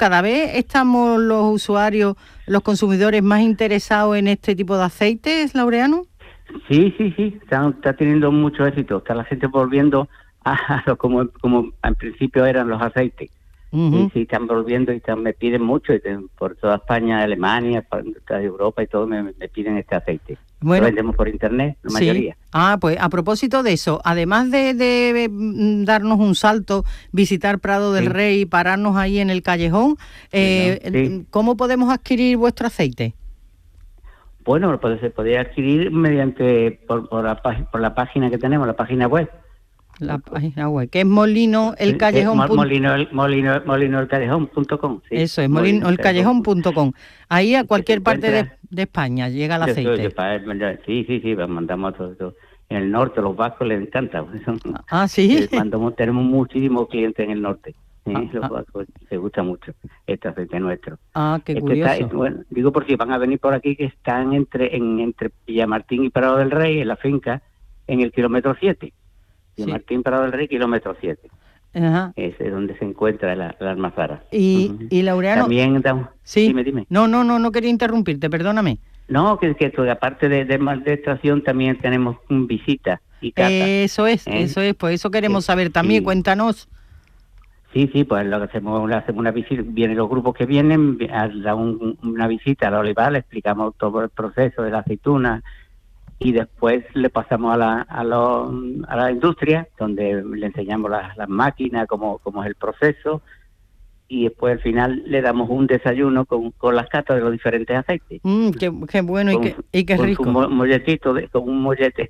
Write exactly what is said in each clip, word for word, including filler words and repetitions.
cada vez estamos los usuarios, los consumidores más interesados en este tipo de aceites, Laureano. Sí, sí, sí, está, está teniendo mucho éxito. Está la gente volviendo a lo como, como en principio eran los aceites. Uh-huh. Y sí, están volviendo y están, me piden mucho, y te, por toda España, Alemania, por toda Europa y todo, me, me piden este aceite. Bueno, lo vendemos por internet, la sí. mayoría. Ah, pues a propósito de eso, además de, de darnos un salto, visitar Prado del sí. Rey, pararnos ahí en el callejón, eh, sí. ¿cómo podemos adquirir vuestro aceite? Bueno, pues se podría adquirir mediante por, por, la, por la página que tenemos, la página web. La página web, que es molino el callejón. Sí, molino, el, molino, molino el callejón punto com. Sí. Eso es, molino el callejón punto com. Ahí a cualquier parte de, de España llega el aceite. Sí, sí, sí, mandamos a todo, todo. En el norte, los vascos les encanta. Ah, sí. Mandamos, tenemos muchísimos clientes en el norte. Sí, ah, los vascos ah. les gusta mucho este aceite nuestro. Ah, qué este curioso. Está, bueno, digo por si van a venir por aquí, que están entre en entre Villamartín y Prado del Rey, en la finca, en el kilómetro siete. De sí. Martín Prado del Rey, kilómetro siete. Ajá. Ese es donde se encuentra la, la almazara. Y, uh-huh. y Laureano... También damos... Sí. Dime, dime. No, no, no, no quería interrumpirte, perdóname. No, que, que aparte de, de, de estación también tenemos visitas y cata. Eso es, ¿eh? eso es, pues eso queremos saber también, sí. cuéntanos. Sí, sí, pues lo que hacemos, hacemos una visita, vienen los grupos que vienen, a dar un, una visita al olivar, le explicamos todo el proceso de la aceituna, y después le pasamos a la a, lo, a la industria, donde le enseñamos las, las máquinas, cómo, cómo es el proceso, y después al final le damos un desayuno con, con las catas de los diferentes aceites. Mm, qué, qué bueno con, y, qué, y qué con rico. Con un molletito, de, con un mollete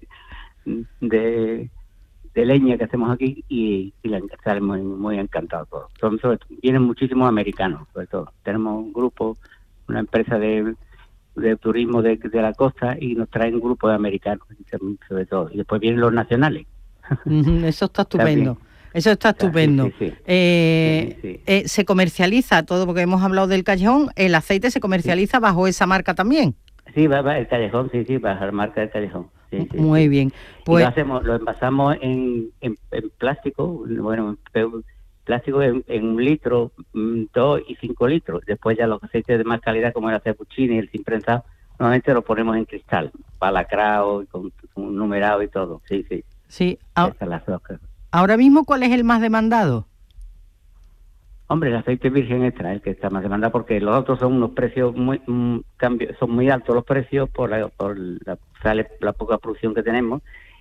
de, de leña que hacemos aquí, y, y la salen muy, muy encantados todos. Entonces, vienen muchísimos americanos, sobre todo. Tenemos un grupo, una empresa de... de turismo de, de la costa, y nos traen un grupo de americanos sobre todo, y después vienen los nacionales. Uh-huh, eso está estupendo. También. Eso está estupendo. Sí, sí, sí. Eh, sí, sí. Eh, se comercializa todo, porque hemos hablado del callejón, el aceite se comercializa sí. bajo esa marca también. Sí, va, va el callejón, sí, sí, bajo la marca del callejón. Sí, sí, Muy sí. bien. Pues y lo hacemos, lo envasamos en, en, en plástico, bueno, en plástico en, en un litro, dos y cinco litros. Después ya los aceites de más calidad, como el acepuchini y el sin prensado, normalmente lo ponemos en cristal, balacrao, con, con numerado y todo. Sí, sí. Sí. A- Ahora mismo, ¿cuál es el más demandado? Hombre, el aceite virgen extra, el que está más demandado, porque los otros son unos precios muy, um, cambio, son muy altos los precios por la, por la, sale la poca producción que tenemos,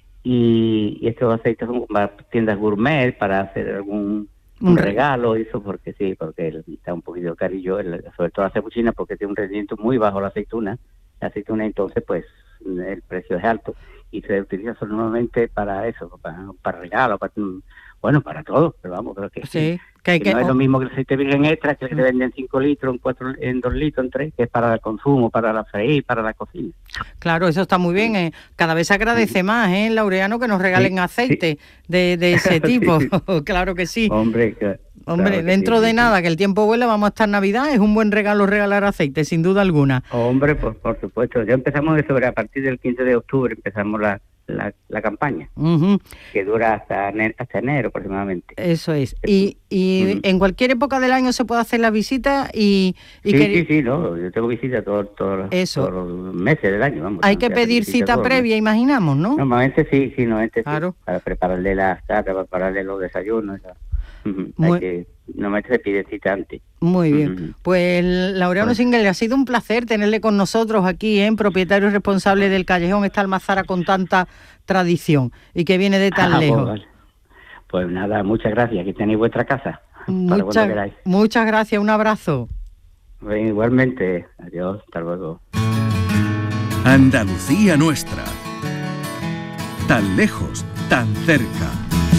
y, y estos aceites son para tiendas gourmet, para hacer algún un regalo y eso, porque sí, porque está un poquito carillo, el, sobre todo la cebuchina, porque tiene un rendimiento muy bajo la aceituna, la aceituna entonces pues el precio es alto, y se utiliza normalmente para eso, para, para regalos, para, bueno, para todo, pero vamos, creo que, sí, que, que, que no que, es lo mismo que el aceite virgen extra, que se vende en cinco litros, en cuatro, en dos litros, en tres, que es para el consumo, para la freír, para la cocina. Claro, eso está muy bien, eh. cada vez se agradece sí. más, ¿eh, Laureano, que nos regalen sí, aceite sí. De, de ese tipo? Sí. Claro que sí. Hombre, que, Hombre, claro dentro sí, de sí. nada, que el tiempo vuela, vamos a estar en Navidad, es un buen regalo regalar aceite, sin duda alguna. Hombre, pues por supuesto, ya empezamos eso, a partir del quince de octubre empezamos la, la, la campaña, uh-huh. que dura hasta, hasta enero aproximadamente. Eso es, y, y uh-huh. en cualquier época del año se puede hacer la visita y... y sí, que... sí, sí, no, yo tengo visita todos, todos, todos los meses del año. Vamos, hay que pedir cita todo, previa, ¿no? Imaginamos, ¿no? Normalmente sí, sí, normalmente claro. sí, para prepararle las tartas, para prepararle los desayunos, la... Uh-huh. Muy... Hay que, normalmente se pide cita antes. Muy bien. Uh-huh. Pues Laureano bueno. Singler, ha sido un placer tenerle con nosotros aquí, ¿eh? Propietario y responsable del callejón, esta almazara con tanta tradición y que viene de tan ah, lejos. Pues, pues nada, muchas gracias, que tenéis vuestra casa. Mucha, muchas gracias, un abrazo. Bien, igualmente, adiós, hasta luego. Andalucía nuestra, tan lejos, tan cerca.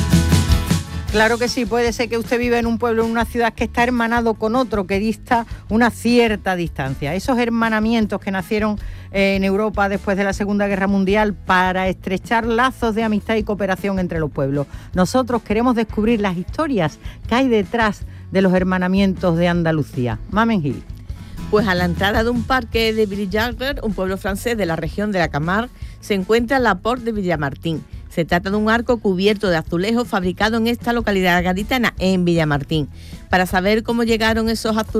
Claro que sí, puede ser que usted vive en un pueblo, en una ciudad que está hermanado con otro, que dista una cierta distancia. Esos hermanamientos que nacieron en Europa después de la Segunda Guerra Mundial para estrechar lazos de amistad y cooperación entre los pueblos. Nosotros queremos descubrir las historias que hay detrás de los hermanamientos de Andalucía. Mamen Gil. Pues a la entrada de un parque de Villarger, un pueblo francés de la región de la Camargue, se encuentra la Porte de Villamartín. Se trata de un arco cubierto de azulejos fabricado en esta localidad gaditana, en Villamartín. Para saber cómo llegaron esos azulejos